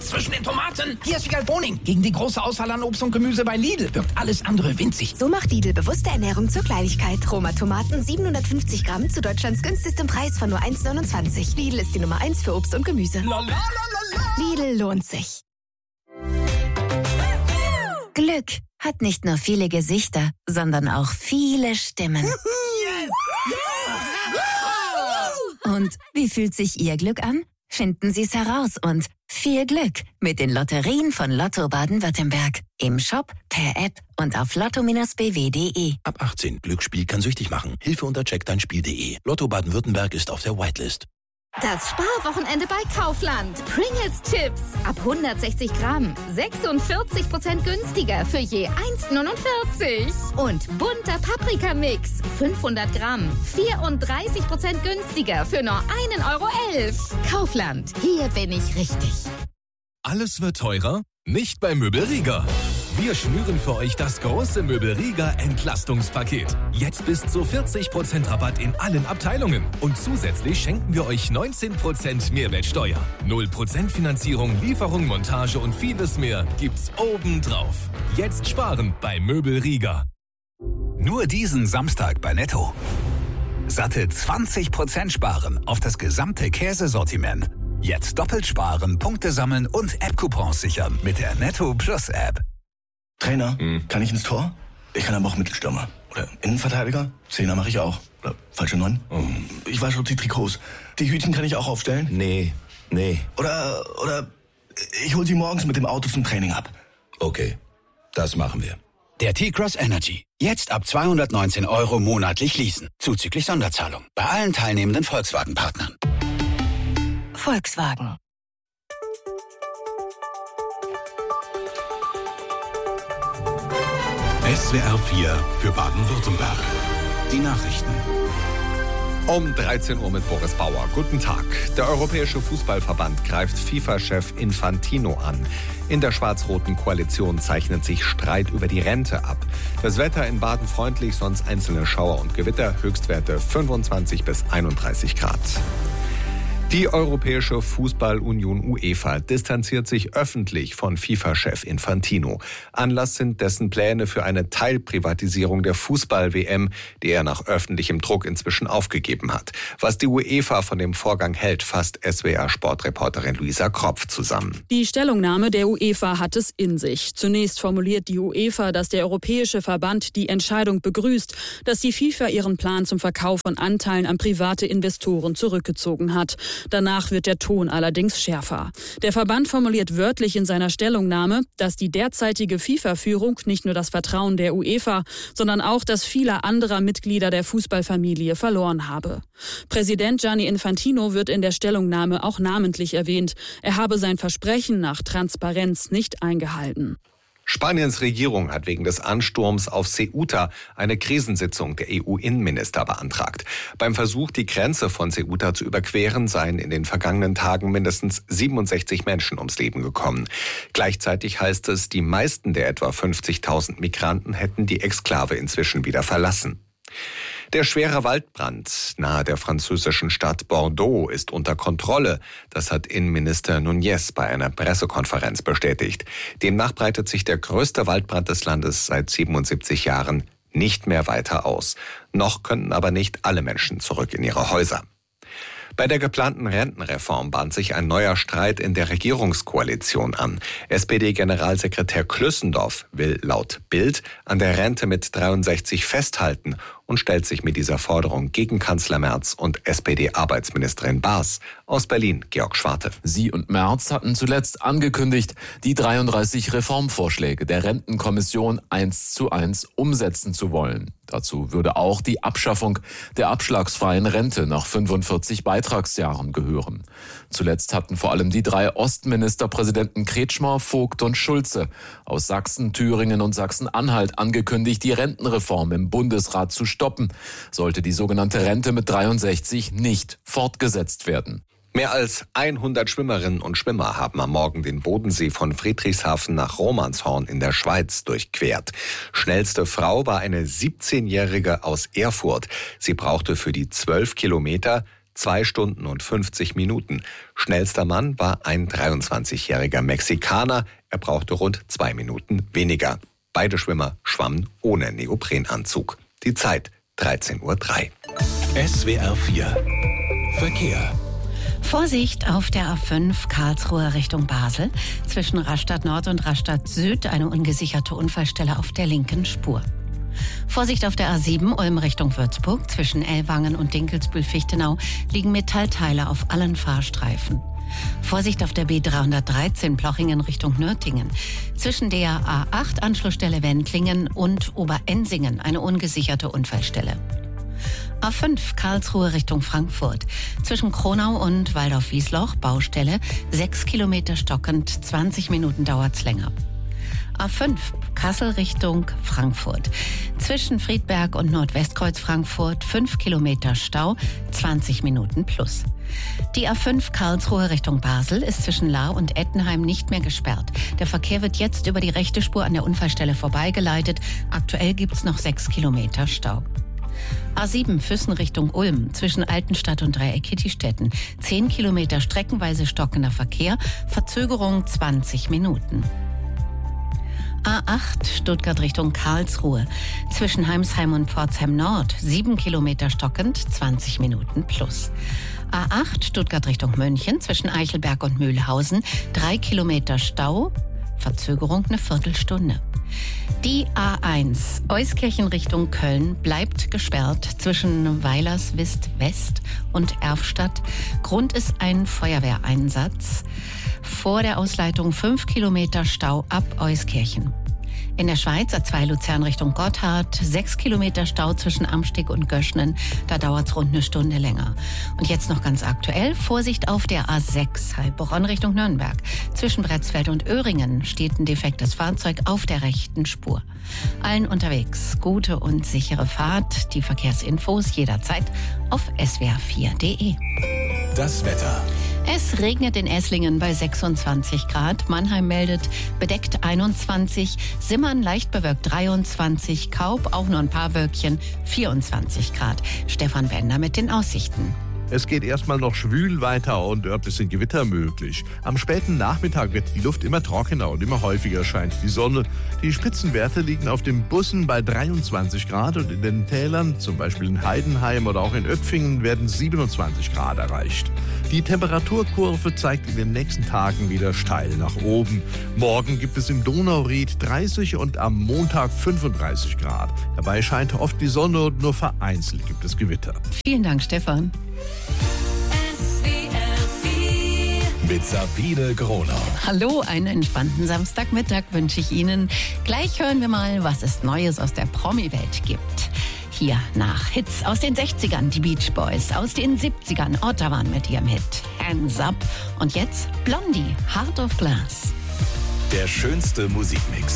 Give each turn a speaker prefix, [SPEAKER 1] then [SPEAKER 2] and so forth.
[SPEAKER 1] Platz zwischen den Tomaten. Hier ist Wiegald Boning. Gegen die große Auswahl an Obst und Gemüse bei Lidl wirkt alles andere winzig.
[SPEAKER 2] So macht Lidl bewusste Ernährung zur Kleinigkeit. Roma Tomaten 750 Gramm zu Deutschlands günstigstem Preis von nur 1,29. Lidl ist die Nummer 1 für Obst und Gemüse. Lidl lohnt sich. Glück hat nicht nur viele Gesichter, sondern auch viele Stimmen. Und wie fühlt sich Ihr Glück an? Finden Sie es heraus und viel Glück mit den Lotterien von Lotto Baden-Württemberg. Im Shop, per App und auf lotto-bw.de.
[SPEAKER 3] Ab 18. Glücksspiel kann süchtig machen. Hilfe unter checkdeinspiel.de. Lotto Baden-Württemberg ist auf der Whitelist.
[SPEAKER 4] Das Sparwochenende bei Kaufland. Pringles Chips ab 160 Gramm. 46% günstiger für je 1,49. Und bunter Paprikamix. 500 Gramm. 34% günstiger für nur 1,11 €. Kaufland. Hier bin ich richtig.
[SPEAKER 5] Alles wird teurer? Nicht bei Möbel Rieger. Wir schnüren für euch das große Möbel Rieger Entlastungspaket. Jetzt bis zu 40% Rabatt in allen Abteilungen. Und zusätzlich schenken wir euch 19% Mehrwertsteuer. 0% Finanzierung, Lieferung, Montage und vieles mehr gibt's obendrauf. Jetzt sparen bei Möbel Rieger.
[SPEAKER 6] Nur diesen Samstag bei Netto. Satte 20% sparen auf das gesamte Käsesortiment. Jetzt doppelt sparen, Punkte sammeln und App-Coupons sichern mit der Netto Plus App.
[SPEAKER 7] Trainer, kann ich ins Tor? Ich kann aber auch Mittelstürmer. Oder Innenverteidiger? Zehner mache ich auch. Oder falsche 9? Ich wasche auch die Trikots. Die Hütchen kann ich auch aufstellen?
[SPEAKER 3] Nee.
[SPEAKER 7] Oder ich hol sie morgens mit dem Auto zum Training ab.
[SPEAKER 3] Okay, das machen wir.
[SPEAKER 8] Der T-Cross Energy. Jetzt ab 219 € monatlich leasen. Zuzüglich Sonderzahlung. Bei allen teilnehmenden Volkswagen-Partnern.
[SPEAKER 2] Volkswagen.
[SPEAKER 9] SWR 4 für Baden-Württemberg. Die Nachrichten.
[SPEAKER 10] Um 13 Uhr mit Boris Bauer. Guten Tag. Der Europäische Fußballverband greift FIFA-Chef Infantino an. In der schwarz-roten Koalition zeichnet sich Streit über die Rente ab. Das Wetter in Baden freundlich, sonst einzelne Schauer und Gewitter. Höchstwerte 25 bis 31 Grad. Die Europäische Fußballunion UEFA distanziert sich öffentlich von FIFA-Chef Infantino. Anlass sind dessen Pläne für eine Teilprivatisierung der Fußball-WM, die er nach öffentlichem Druck inzwischen aufgegeben hat. Was die UEFA von dem Vorgang hält, fasst SWR-Sportreporterin Luisa Kropf zusammen.
[SPEAKER 11] Die Stellungnahme der UEFA hat es in sich. Zunächst formuliert die UEFA, dass der Europäische Verband die Entscheidung begrüßt, dass die FIFA ihren Plan zum Verkauf von Anteilen an private Investoren zurückgezogen hat. Danach wird der Ton allerdings schärfer. Der Verband formuliert wörtlich in seiner Stellungnahme, dass die derzeitige FIFA-Führung nicht nur das Vertrauen der UEFA, sondern auch das vieler anderer Mitglieder der Fußballfamilie verloren habe. Präsident Gianni Infantino wird in der Stellungnahme auch namentlich erwähnt. Er habe sein Versprechen nach Transparenz nicht eingehalten.
[SPEAKER 10] Spaniens Regierung hat wegen des Ansturms auf Ceuta eine Krisensitzung der EU-Innenminister beantragt. Beim Versuch, die Grenze von Ceuta zu überqueren, seien in den vergangenen Tagen mindestens 67 Menschen ums Leben gekommen. Gleichzeitig heißt es, die meisten der etwa 50.000 Migranten hätten die Exklave inzwischen wieder verlassen. Der schwere Waldbrand nahe der französischen Stadt Bordeaux ist unter Kontrolle. Das hat Innenminister Núñez bei einer Pressekonferenz bestätigt. Demnach breitet sich der größte Waldbrand des Landes seit 77 Jahren nicht mehr weiter aus. Noch könnten aber nicht alle Menschen zurück in ihre Häuser. Bei der geplanten Rentenreform bahnt sich ein neuer Streit in der Regierungskoalition an. SPD-Generalsekretär Klüssendorf will laut Bild an der Rente mit 63 festhalten und stellt sich mit dieser Forderung gegen Kanzler Merz und SPD-Arbeitsministerin Baas. Aus Berlin, Georg Schwarte.
[SPEAKER 12] Sie und Merz hatten zuletzt angekündigt, die 33 Reformvorschläge der Rentenkommission 1:1 umsetzen zu wollen. Dazu würde auch die Abschaffung der abschlagsfreien Rente nach 45 Beitragsjahren gehören. Zuletzt hatten vor allem die 3 Ostministerpräsidenten Kretschmer, Vogt und Schulze aus Sachsen, Thüringen und Sachsen-Anhalt angekündigt, die Rentenreform im Bundesrat zu stoppen, sollte die sogenannte Rente mit 63 nicht fortgesetzt werden.
[SPEAKER 10] Mehr als 100 Schwimmerinnen und Schwimmer haben am Morgen den Bodensee von Friedrichshafen nach Romanshorn in der Schweiz durchquert. Schnellste Frau war eine 17-Jährige aus Erfurt. Sie brauchte für die 12 Kilometer 2 Stunden und 50 Minuten. Schnellster Mann war ein 23-jähriger Mexikaner. Er brauchte rund 2 Minuten weniger. Beide Schwimmer schwammen ohne Neoprenanzug. Die Zeit 13:03 Uhr.
[SPEAKER 9] SWR 4 Verkehr.
[SPEAKER 13] Vorsicht auf der A5 Karlsruhe Richtung Basel. Zwischen Rastatt Nord und Rastatt Süd eine ungesicherte Unfallstelle auf der linken Spur. Vorsicht auf der A7 Ulm Richtung Würzburg. Zwischen Ellwangen und Dinkelsbühl-Fichtenau liegen Metallteile auf allen Fahrstreifen. Vorsicht auf der B313 Plochingen Richtung Nürtingen. Zwischen der A8 Anschlussstelle Wendlingen und Oberensingen eine ungesicherte Unfallstelle. A5 Karlsruhe Richtung Frankfurt. Zwischen Kronau und Waldorf-Wiesloch Baustelle 6 Kilometer stockend, 20 Minuten dauert's länger. A5 Kassel Richtung Frankfurt. Zwischen Friedberg und Nordwestkreuz Frankfurt 5 Kilometer Stau, 20 Minuten plus. Die A5 Karlsruhe Richtung Basel ist zwischen Lahr und Ettenheim nicht mehr gesperrt. Der Verkehr wird jetzt über die rechte Spur an der Unfallstelle vorbeigeleitet. Aktuell gibt's noch 6 Kilometer Stau. A7 Füssen Richtung Ulm, zwischen Altenstadt und Dreieck-Kittistetten. 10 Kilometer streckenweise stockender Verkehr, Verzögerung 20 Minuten. A8 Stuttgart Richtung Karlsruhe, zwischen Heimsheim und Pforzheim Nord. 7 Kilometer stockend, 20 Minuten plus. A8 Stuttgart Richtung München, zwischen Eichelberg und Mühlhausen. 3 Kilometer Stau, Verzögerung eine Viertelstunde. Die A1 Euskirchen Richtung Köln bleibt gesperrt zwischen Weilerswist West und Erfstadt. Grund ist ein Feuerwehreinsatz. Vor der Ausleitung 5 Kilometer Stau ab Euskirchen. In der Schweiz A2 Luzern Richtung Gotthard, 6 Kilometer Stau zwischen Amsteg und Göschnen. Da dauert es rund eine Stunde länger. Und jetzt noch ganz aktuell, Vorsicht auf der A6 Heilbronn Richtung Nürnberg. Zwischen Bretzfeld und Öhringen steht ein defektes Fahrzeug auf der rechten Spur. Allen unterwegs gute und sichere Fahrt. Die Verkehrsinfos jederzeit auf swr4.de.
[SPEAKER 9] Das Wetter.
[SPEAKER 13] Es regnet in Esslingen bei 26 Grad. Mannheim meldet bedeckt 21. Simmern leicht bewölkt 23. Kaub auch nur ein paar Wölkchen 24 Grad. Stefan Bender mit den Aussichten.
[SPEAKER 14] Es geht erstmal noch schwül weiter und örtlich sind Gewitter möglich. Am späten Nachmittag wird die Luft immer trockener und immer häufiger scheint die Sonne. Die Spitzenwerte liegen auf den Bussen bei 23 Grad und in den Tälern, zum Beispiel in Heidenheim oder auch in Öpfingen, werden 27 Grad erreicht. Die Temperaturkurve zeigt in den nächsten Tagen wieder steil nach oben. Morgen gibt es im Donauried 30 und am Montag 35 Grad. Dabei scheint oft die Sonne und nur vereinzelt gibt es Gewitter.
[SPEAKER 13] Vielen Dank, Stefan.
[SPEAKER 9] Mit Sabine Gronau.
[SPEAKER 13] Hallo, einen entspannten Samstagmittag wünsche ich Ihnen. Gleich hören wir mal, was es Neues aus der Promi-Welt gibt. Hier nach Hits aus den 60ern, die Beach Boys, aus den 70ern, Ottawa mit ihrem Hit Hands Up und jetzt Blondie, Heart of Glass.
[SPEAKER 9] Der schönste Musikmix.